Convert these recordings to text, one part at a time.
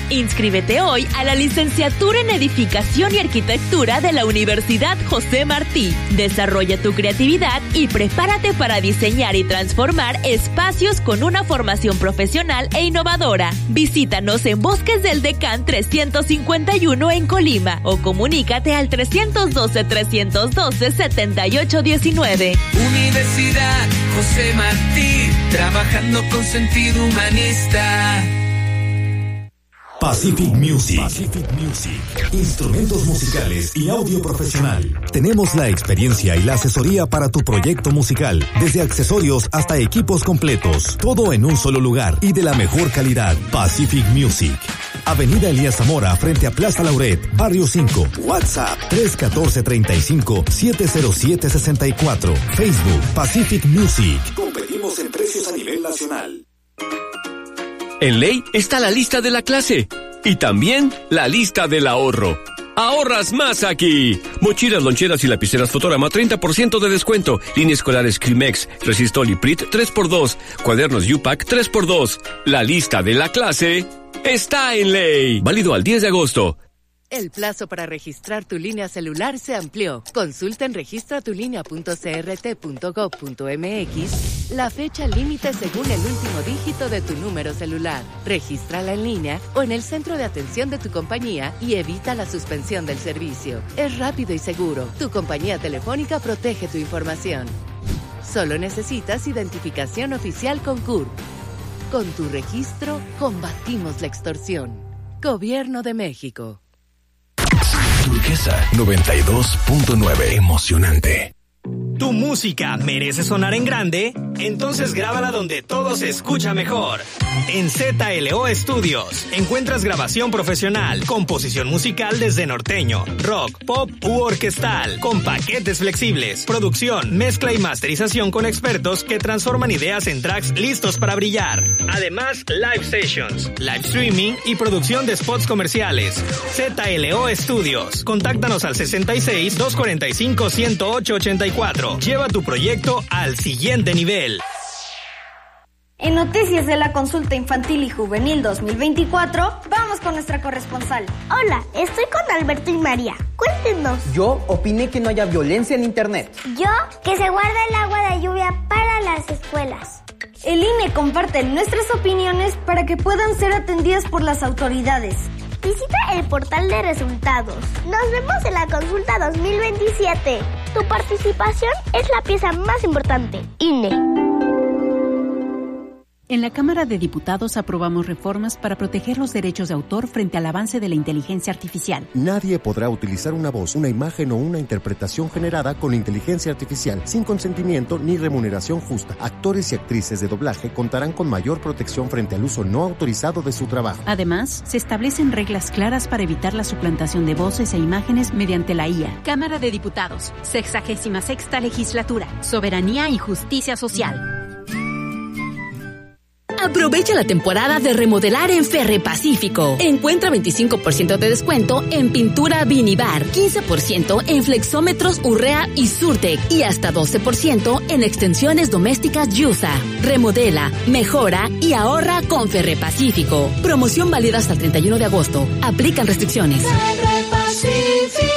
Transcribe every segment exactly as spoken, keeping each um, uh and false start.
Inscríbete hoy a la licenciatura en Edificación y Arquitectura de la Universidad José Martí. Desarrolla tu creatividad y prepárate para diseñar y transformar espacios con una formación profesional e innovadora. Visítanos en Bosques del Decán trescientos cincuenta y uno en Colima o comunícate al trescientos doce, trescientos doce, setenta y ocho diecinueve. Universidad José Martí, trabajando con sentido humanista. Pacific Music. Pacific Music. Instrumentos musicales y audio profesional. Tenemos la experiencia y la asesoría para tu proyecto musical, desde accesorios hasta equipos completos. Todo en un solo lugar y de la mejor calidad. Pacific Music. Avenida Elías Zamora, frente a Plaza Lauret, Barrio cinco. WhatsApp tres uno cuatro, tres cinco, siete cero siete, seis cuatro. Facebook Pacific Music. Competimos en precios a nivel nacional. En Ley está la lista de la clase y también la lista del ahorro. ¡Ahorras más aquí! Mochilas, loncheras y lapiceras Fotorama, treinta por ciento de descuento. Línea escolares Climex, Resistol y Prit, tres por dos. Cuadernos U-Pack, tres por dos. La lista de la clase está en Ley. Válido al diez de agosto. El plazo para registrar tu línea celular se amplió. Consulta en registra tu línea punto c r t punto gov punto m x la fecha límite según el último dígito de tu número celular. Regístrala en línea o en el centro de atención de tu compañía y evita la suspensión del servicio. Es rápido y seguro. Tu compañía telefónica protege tu información. Solo necesitas identificación oficial con C U R P. Con tu registro, combatimos la extorsión. Gobierno de México. Turquesa noventa y dos punto nueve. Emocionante. ¿Tu música merece sonar en grande? Entonces grábala donde todo se escucha mejor. En Z L O Studios encuentras grabación profesional, composición musical desde norteño, rock, pop u orquestal, con paquetes flexibles, producción, mezcla y masterización con expertos que transforman ideas en tracks listos para brillar. Además, live sessions, live streaming y producción de spots comerciales. Z L O Studios. Contáctanos al sesenta y seis, doscientos cuarenta y cinco, ciento ocho, ochenta y cuatro. Lleva tu proyecto al siguiente nivel. En Noticias de la Consulta Infantil y Juvenil dos mil veinticuatro, vamos con nuestra corresponsal. Hola, estoy con Alberto y María. Cuéntenos. Yo opiné que no haya violencia en Internet. Yo, que se guarda el agua de lluvia para las escuelas. El I N E comparte nuestras opiniones para que puedan ser atendidas por las autoridades. Visita el portal de resultados. Nos vemos en la consulta dos mil veintisiete. Tu participación es la pieza más importante. I N E. En la Cámara de Diputados aprobamos reformas para proteger los derechos de autor frente al avance de la inteligencia artificial. Nadie podrá utilizar una voz, una imagen o una interpretación generada con inteligencia artificial sin consentimiento ni remuneración justa. Actores y actrices de doblaje contarán con mayor protección frente al uso no autorizado de su trabajo. Además, se establecen reglas claras para evitar la suplantación de voces e imágenes mediante la I A. Cámara de Diputados, sexagésima sexta legislatura, soberanía y justicia social. Aprovecha la temporada de remodelar en Ferre Pacífico. Encuentra veinticinco por ciento de descuento en pintura Vinibar, quince por ciento en flexómetros Urrea y Surtec y hasta doce por ciento en extensiones domésticas Yusa. Remodela, mejora y ahorra con Ferre Pacífico. Promoción válida hasta el treinta y uno de agosto. Aplican restricciones. Ferre Pacífico.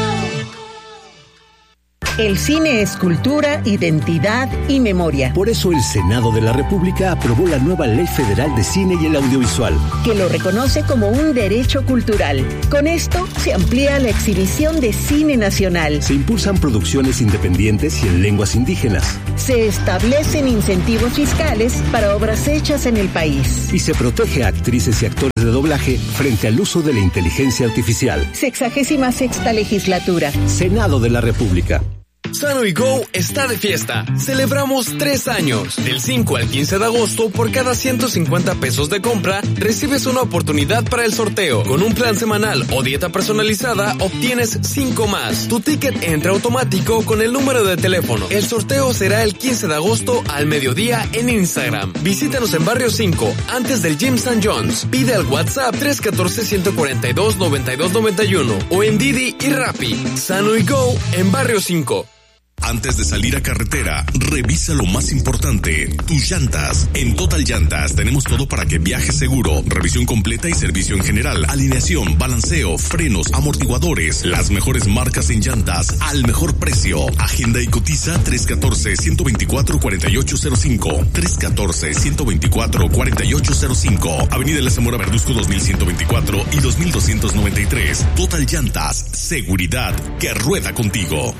El cine es cultura, identidad y memoria. Por eso el Senado de la República aprobó la nueva Ley Federal de Cine y el Audiovisual, que lo reconoce como un derecho cultural. Con esto se amplía la exhibición de cine nacional. Se impulsan producciones independientes y en lenguas indígenas. Se establecen incentivos fiscales para obras hechas en el país. Y se protege a actrices y actores de doblaje frente al uso de la inteligencia artificial. Sexagésima sexta legislatura. Senado de la República. Sano y Go está de fiesta. Celebramos tres años. Del cinco al quince de agosto, por cada ciento cincuenta pesos de compra, recibes una oportunidad para el sorteo. Con un plan semanal o dieta personalizada, obtienes cinco más. Tu ticket entra automático con el número de teléfono. El sorteo será el quince de agosto al mediodía en Instagram. Visítanos en Barrio cinco, antes del Gym San John's. Pide al WhatsApp tres uno cuatro, uno cuatro dos, nueve dos nueve uno o en Didi y Rappi. Sano y Go en Barrio cinco. Antes de salir a carretera, revisa lo más importante, tus llantas. En Total Llantas tenemos todo para que viajes seguro. Revisión completa y servicio en general. Alineación, balanceo, frenos, amortiguadores. Las mejores marcas en llantas al mejor precio. Agenda y cotiza tres uno cuatro, uno dos cuatro, cuatro ocho cero cinco. tres uno cuatro, uno dos cuatro, cuatro ocho cero cinco. Avenida La Zamora Verduzco dos mil ciento veinticuatro y dos mil doscientos noventa y tres. Total Llantas. Seguridad que rueda contigo.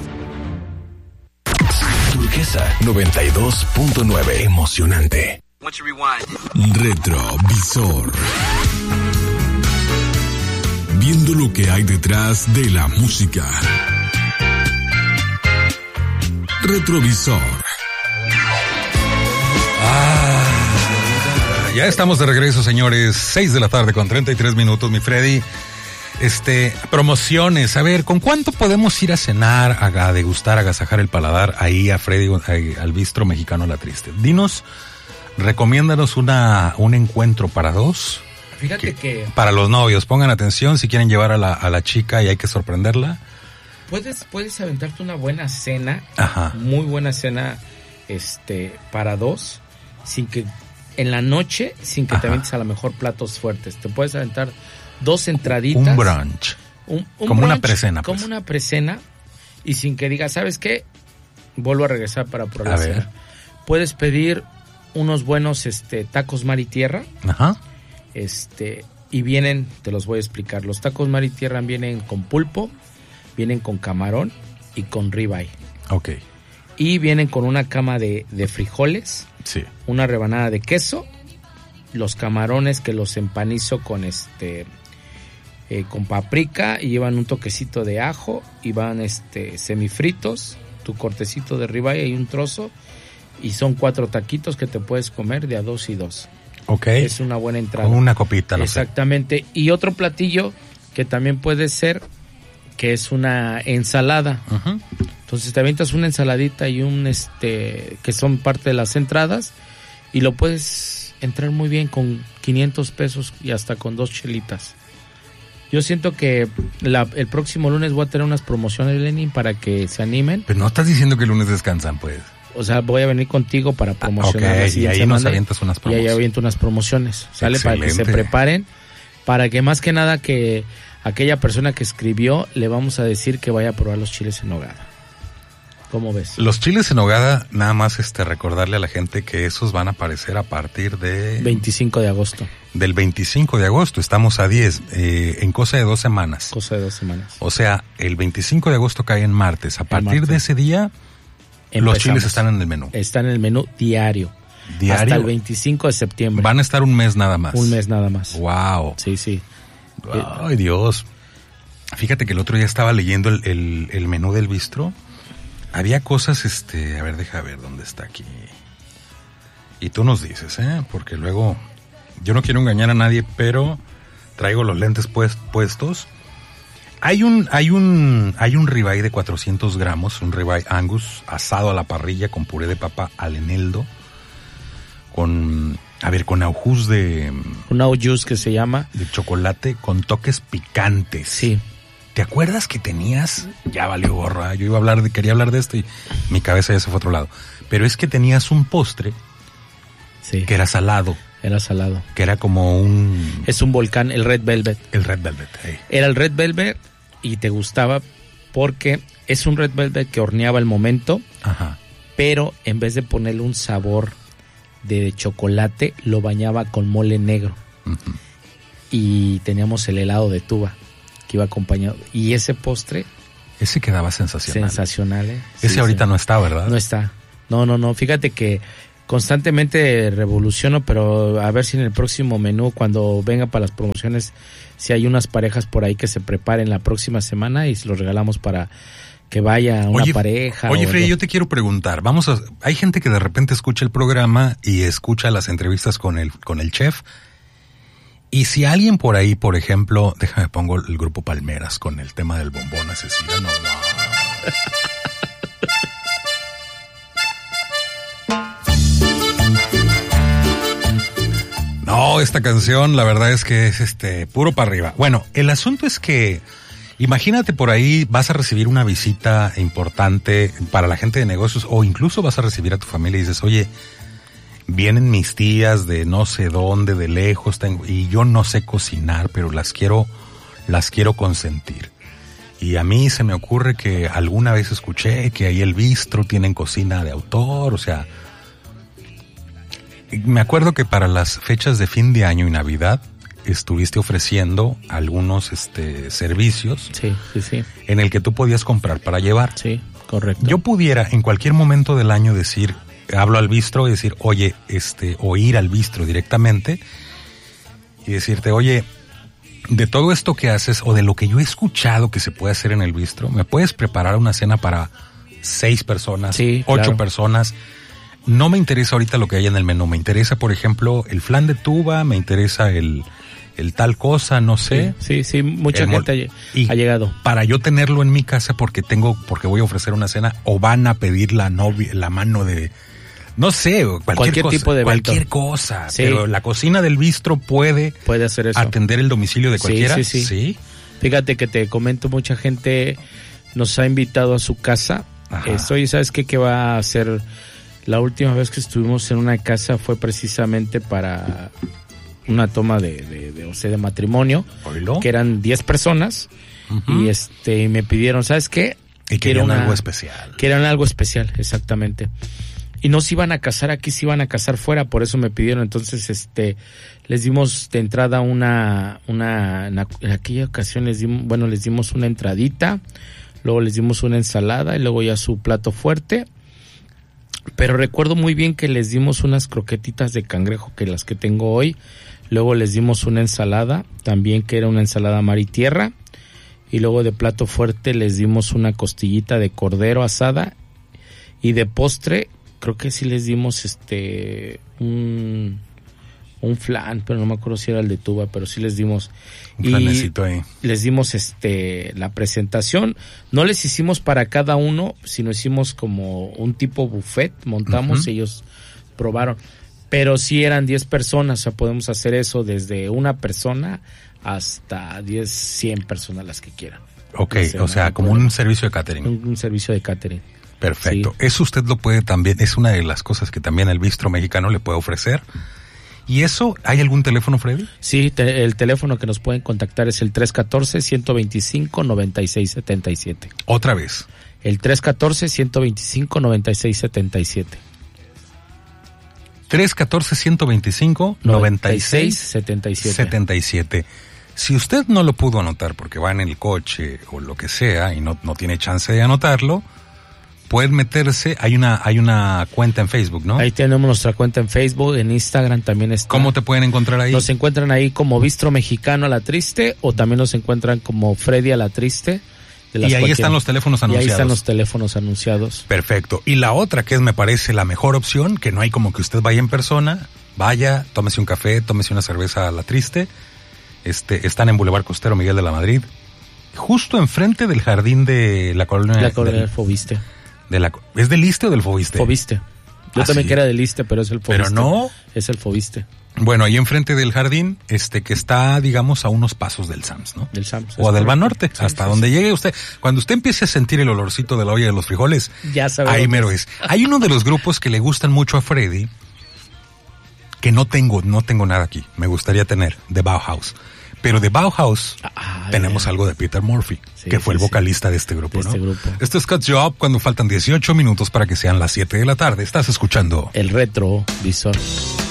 Turquesa noventa y dos punto nueve. Emocionante. Retrovisor. Viendo lo que hay detrás de la música. Retrovisor. Ah, ya estamos de regreso, señores. seis de la tarde con treinta y tres minutos, mi Freddy. Este, promociones. A ver, ¿con cuánto podemos ir a cenar, a, a degustar, a agasajar el paladar ahí a Freddy, a, al Bistro Mexicano La Triste? Dinos, recomiéndanos una, un encuentro para dos. Fíjate que, que... Para los novios, pongan atención si quieren llevar a la, a la chica y hay que sorprenderla. Puedes, puedes aventarte una buena cena. Ajá. Muy buena cena, este, para dos, sin que, en la noche, sin que Ajá. te aventes a lo mejor platos fuertes. Te puedes aventar dos entraditas. Un brunch. Un, un como brunch, una precena. Pues. Como una precena. Y sin que digas, ¿sabes qué? Vuelvo a regresar para probar. A ver. Puedes pedir unos buenos este, tacos mar y tierra. Ajá. Este, y vienen, te los voy a explicar. Los tacos mar y tierra vienen con pulpo, vienen con camarón y con ribeye. Ok. Y vienen con una cama de, de frijoles. Sí. Una rebanada de queso. Los camarones que los empanizo con este... Eh, con paprika y llevan un toquecito de ajo y van este semifritos, tu cortecito de ribeye y un trozo y son cuatro taquitos que te puedes comer de a dos y dos. Ok. Es una buena entrada. Con una copita, no Exactamente. sé. Y otro platillo que también puede ser que es una ensalada. Uh-huh. Entonces te avientas una ensaladita y un este que son parte de las entradas y lo puedes entrar muy bien con quinientos pesos y hasta con dos chelitas. Yo siento que la, el próximo lunes voy a tener unas promociones, Lenin, para que se animen. Pero no estás diciendo que el lunes descansan, pues. O sea, voy a venir contigo para promocionar. Ah, okay. Y ahí nos avientas unas promociones. Y ahí aviento unas promociones, ¿sale? Excelente. Para que se preparen, para que más que nada que aquella persona que escribió le vamos a decir que vaya a probar los chiles en nogada. ¿Cómo ves? Los chiles en nogada, nada más este recordarle a la gente que esos van a aparecer a partir de... veinticinco de agosto. Del veinticinco de agosto, estamos a diez, eh, en cosa de dos semanas. Cosa de dos semanas. O sea, el veinticinco de agosto cae en martes. A el partir martes. de ese día, Empezamos. Los chiles están en el menú. Están en el menú diario. Diario. Hasta el veinticinco de septiembre. Van a estar un mes nada más. Un mes nada más. Wow. Sí, sí. Ay, Dios. Fíjate que el otro día estaba leyendo el, el, el menú del bistro. Había cosas, este, a ver, deja ver dónde está aquí. Y tú nos dices, ¿eh? Porque luego, yo no quiero engañar a nadie, pero traigo los lentes pues, puestos. Hay un, hay un, hay un ribeye de cuatrocientos gramos, un ribeye Angus, asado a la parrilla con puré de papa al eneldo, con, a ver, con aujus de... Un aujus que se llama... De chocolate con toques picantes. Sí. ¿Te acuerdas que tenías? Ya valió gorra. Yo iba a hablar de, quería hablar de esto y mi cabeza ya se fue a otro lado. Pero es que tenías un postre sí. que era salado. Era salado. Que era como un... Es un volcán, el Red Velvet. El Red Velvet, hey. Era el Red Velvet y te gustaba porque es un Red Velvet que horneaba el momento. Ajá. Pero en vez de ponerle un sabor de chocolate, lo bañaba con mole negro. Uh-huh. Y teníamos el helado de tuba que iba acompañado. Y ese postre... Ese quedaba sensacional. Sensacional, ¿eh? Ese sí, ahorita sí. no está, ¿verdad? No está. No, no, no. Fíjate que constantemente revoluciono, pero a ver si en el próximo menú, cuando venga para las promociones, si hay unas parejas por ahí que se preparen la próxima semana y se los regalamos para que vaya una oye, pareja. Oye, o Freddy, algo. yo te quiero preguntar. Vamos a... Hay gente que de repente escucha el programa y escucha las entrevistas con el, con el chef. Y si alguien por ahí, por ejemplo, déjame pongo el grupo Palmeras con el tema del bombón asesino, no, no. No, esta canción la verdad es que es este puro para arriba. Bueno, el asunto es que Imagínate por ahí, vas a recibir una visita importante para la gente de negocios o incluso vas a recibir a tu familia y dices, oye, vienen mis tías de no sé dónde, de lejos, tengo, y yo no sé cocinar, pero las quiero, las quiero consentir. Y a mí se me ocurre que alguna vez escuché que ahí el bistro tienen cocina de autor, o sea, me acuerdo que para las fechas de fin de año y Navidad estuviste ofreciendo algunos este servicios sí, sí, sí. en el que tú podías comprar para llevar. Sí, correcto. Yo pudiera en cualquier momento del año decir, hablo al bistro y decir, oye, este, o ir al bistro directamente y decirte, oye, de todo esto que haces o de lo que yo he escuchado que se puede hacer en el bistro, ¿me puedes preparar una cena para seis personas, sí, ocho claro. personas? No me interesa ahorita lo que hay en el menú, me interesa, por ejemplo, el flan de tuba, me interesa el, el tal cosa, no sé. Sí, sí, sí mucha el gente y ha llegado. Para yo tenerlo en mi casa porque tengo, porque voy a ofrecer una cena o van a pedir la novia, la mano de, no sé, cualquier, cualquier cosa, tipo de evento. Cualquier cosa, sí. Pero la cocina del bistro puede, puede hacer eso. Atender el domicilio de cualquiera. Sí, sí, sí. ¿Sí? Fíjate que te comento, mucha gente nos ha invitado a su casa. Estoy, ¿sabes qué? Que va a hacer... La última vez que estuvimos en una casa fue precisamente para una toma de, de, de, o sea, de matrimonio, ¿Oílo? Que eran diez personas, uh-huh. y este me pidieron, ¿sabes qué? Y querían una, algo especial. Querían algo especial, exactamente. Y no se iban a casar aquí, se iban a casar fuera, por eso me pidieron. Entonces, este, les dimos de entrada una, una, en aquella ocasión les dimos, bueno, les dimos una entradita, luego les dimos una ensalada y luego ya su plato fuerte. Pero recuerdo muy bien que les dimos unas croquetitas de cangrejo, que las que tengo hoy. Luego les dimos una ensalada, también que era una ensalada mar y tierra. Y luego de plato fuerte les dimos una costillita de cordero asada. Y de postre, creo que sí les dimos este un, un flan, pero no me acuerdo si era el de tuba, pero sí les dimos. Un flanecito ahí. Les dimos este la presentación. No les hicimos para cada uno, sino hicimos como un tipo buffet, montamos, uh-huh. Ellos probaron. Pero sí eran diez personas, o sea, podemos hacer eso desde una persona hasta diez, cien personas, las que quieran. Ok, o sea, como un servicio de catering. Un, un servicio de catering. Perfecto. Sí. Eso usted lo puede también, es una de las cosas que también el bistro mexicano le puede ofrecer. ¿Y eso, hay algún teléfono, Freddy? Sí, te, el teléfono que nos pueden contactar es el tres uno cuatro, uno dos cinco, nueve seis siete siete. Otra vez. El tres uno cuatro, uno dos cinco, nueve seis siete siete. tres uno cuatro, uno dos cinco, nueve seis siete siete. Si usted no lo pudo anotar porque va en el coche o lo que sea y no, no tiene chance de anotarlo, pueden meterse, hay una hay una cuenta en Facebook, ¿no? Ahí tenemos nuestra cuenta en Facebook, en Instagram también está. ¿Cómo te pueden encontrar ahí? Nos encuentran ahí como Bistro Mexicano a la Triste, o también nos encuentran como Freddy a la Triste. De las y ahí cualquier... están los teléfonos anunciados. Y ahí están los teléfonos anunciados. Perfecto. Y la otra que es, me parece la mejor opción, que no hay como que usted vaya en persona, vaya, tómese un café, tómese una cerveza a la Triste. Este, están en Boulevard Costero Miguel de la Madrid, justo enfrente del jardín de la colonia. La colonia del Fobiste. De la, ¿Es del Iste o del Fobiste? Fobiste. Yo ah, también sí. Que era del Iste, pero es el Fobiste. Pero no. Es el Fobiste. Bueno, ahí enfrente del jardín, este, que está, digamos, a unos pasos del Sams, ¿no? Del Sams. O del Banorte, sí, hasta sí, donde sí. Llegue usted. Cuando usted empiece a sentir el olorcito de la olla de los frijoles, ya sabe. Ahí mero es. Hay uno de los grupos que le gustan mucho a Freddy, que no tengo, no tengo nada aquí. Me gustaría tener, de Bauhaus. Pero de Bauhaus ah, tenemos bien. Algo de Peter Murphy, sí, que fue sí, el vocalista sí. de este grupo, de ¿no? Este grupo. Esto es Cut Job cuando faltan dieciocho minutos para que sean las siete de la tarde. Estás escuchando El Retro Visor.